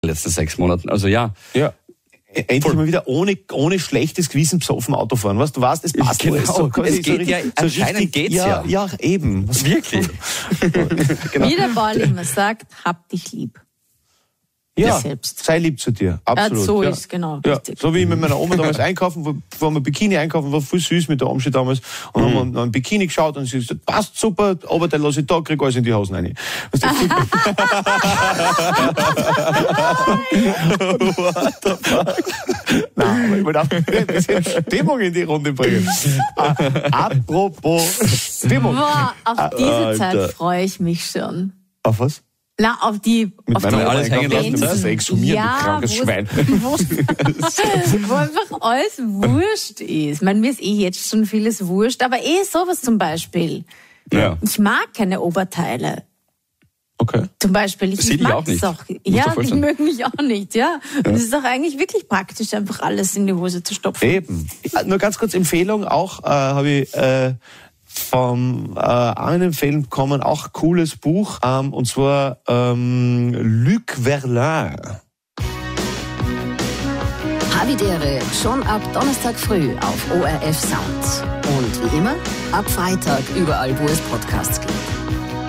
letzten 6 Monaten. Also ja. Ja. Endlich mal wieder ohne schlechtes Gewissen besoffen Auto fahren. Was du weißt, es passt. Genau. Es geht ja, anscheinend geht's ja. Ja, eben. Wirklich. Genau. Wie der Paul immer sagt, hab dich lieb. Ja, selbst. sei lieb zu dir. Absolut. So ja. ist genau ja. richtig. So wie ich mit meiner Oma damals einkaufen, wo wir Bikini einkaufen, war voll süß mit der Omschi damals. Und haben wir ein Bikini geschaut und sie gesagt, passt super, Oberteil lasse ich da, krieg alles in die Hosen rein. What the fuck? Nein, aber ich wollte auch ein bisschen Stimmung in die Runde bringen. Apropos Stimmung. Boah, auf diese Zeit freue ich mich schon. Auf was? Na, auf die... Mit auf meiner die alles hängen lassen, das ist exhumiert, ja, du krankes Schwein. Wo einfach alles wurscht ist. Ich meine, mir ist jetzt schon vieles wurscht, aber sowas zum Beispiel. Ja. Ich mag keine Oberteile. Okay. Zum Beispiel, ich mag auch nicht. auch. Ja, die mögen mich auch nicht, ja. Und es ist auch eigentlich wirklich praktisch, einfach alles in die Hose zu stopfen. Eben. Nur ganz kurz Empfehlung auch, habe ich vom einen Film bekommen, auch cooles Buch, und zwar Luc Verlin. Havidere schon ab Donnerstag früh auf ORF Sound. Und wie immer, ab Freitag überall, wo es Podcasts gibt.